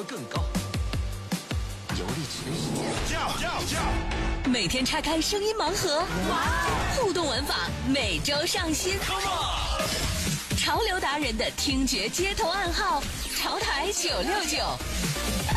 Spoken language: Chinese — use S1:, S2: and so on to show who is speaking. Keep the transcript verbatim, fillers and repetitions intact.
S1: 更高，游历全世界。
S2: 叫叫叫！
S3: 每天拆开声音盲盒，哇！互动玩法每周上新。
S2: Come on！
S3: 潮流达人的听觉街头暗号，潮台九六九。